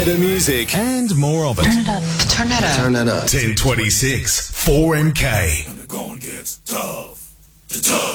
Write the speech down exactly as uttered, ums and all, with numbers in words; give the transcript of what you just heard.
Better music and more of it. Turn it up. Turn that up. Turn that up. ten twenty-six, four M K. And the going gets tough. The tough.